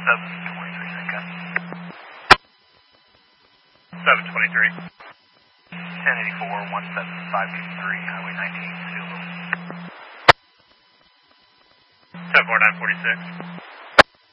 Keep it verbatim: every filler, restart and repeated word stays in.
seven twenty-three, Zinka. seven twenty-three. ten eighty-four, one seven five two three, Highway nineteen, Zulu. ten four nine forty-six.